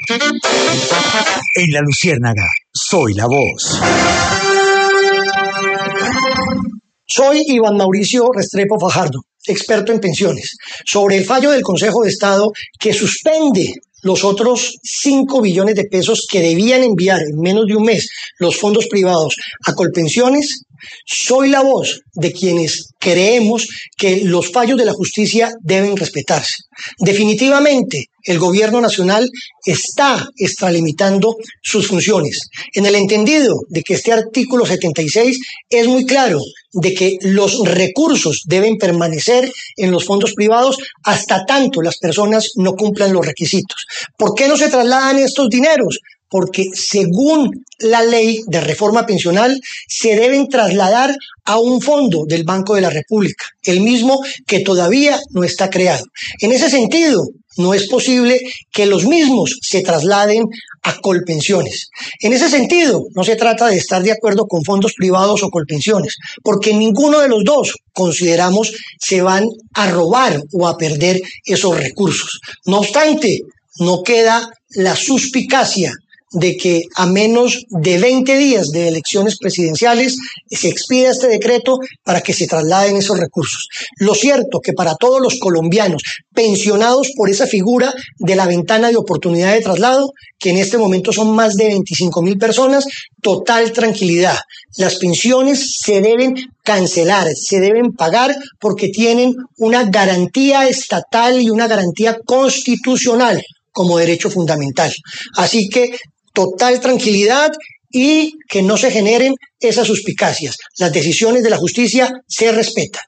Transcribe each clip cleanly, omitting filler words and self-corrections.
En La Luciérnaga, soy la voz. Soy Iván Mauricio Restrepo Fajardo, experto en pensiones. Sobre el fallo del Consejo de Estado que suspende los otros 5 billones de pesos que debían enviar en menos de un mes los fondos privados a Colpensiones, soy la voz de quienes creemos que los fallos de la justicia deben respetarse. Definitivamente, el gobierno nacional está extralimitando sus funciones, en el entendido de que este artículo 76 es muy claro, de que los recursos deben permanecer en los fondos privados hasta tanto las personas no cumplan los requisitos. ¿Por qué no se trasladan estos dineros? Porque según la ley de reforma pensional se deben trasladar a un fondo del Banco de la República, el mismo que todavía no está creado. En ese sentido, no es posible que los mismos se trasladen a Colpensiones. En ese sentido, no se trata de estar de acuerdo con fondos privados o Colpensiones, porque ninguno de los dos consideramos se van a robar o a perder esos recursos. No obstante, no queda la suspicacia de que a menos de 20 días de elecciones presidenciales se expida este decreto para que se trasladen esos recursos. Lo cierto que para todos los colombianos pensionados por esa figura de la ventana de oportunidad de traslado, que en este momento son más de 25.000 personas, total tranquilidad. Las pensiones se deben cancelar, se deben pagar porque tienen una garantía estatal y una garantía constitucional como derecho fundamental. Así que total tranquilidad y que no se generen esas suspicacias. Las decisiones de la justicia se respetan.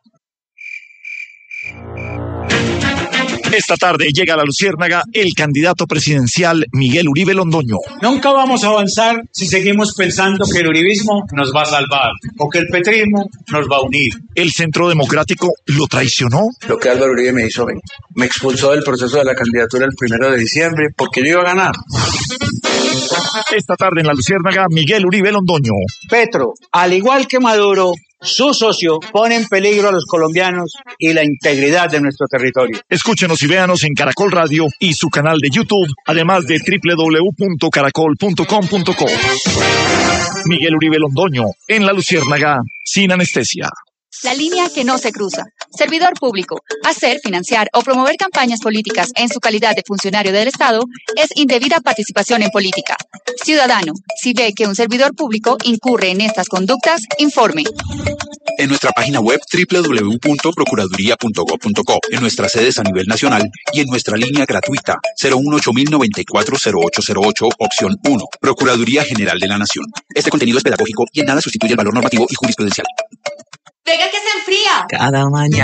Esta tarde llega a La Luciérnaga el candidato presidencial Miguel Uribe Londoño. Nunca vamos a avanzar si seguimos pensando que el uribismo nos va a salvar o que el petrismo nos va a unir. ¿El Centro Democrático lo traicionó? Lo que Álvaro Uribe me hizo, me expulsó del proceso de la candidatura el 1 de diciembre porque yo iba a ganar. Esta tarde en La Luciérnaga, Miguel Uribe Londoño. Petro, al igual que Maduro, su socio pone en peligro a los colombianos y la integridad de nuestro territorio. Escúchenos y véanos en Caracol Radio y su canal de YouTube, además de www.caracol.com.co. Miguel Uribe Londoño, en La Luciérnaga, sin anestesia. La línea que no se cruza. Servidor público. Hacer, financiar o promover campañas políticas en su calidad de funcionario del Estado es indebida participación en política. Ciudadano, si ve que un servidor público incurre en estas conductas, informe. En nuestra página web www.procuraduría.gov.co, en nuestras sedes a nivel nacional y en nuestra línea gratuita 018-094-0808, opción 1, Procuraduría General de la Nación. Este contenido es pedagógico y en nada sustituye el valor normativo y jurisprudencial. ¡Venga que se enfría! Cada mañana.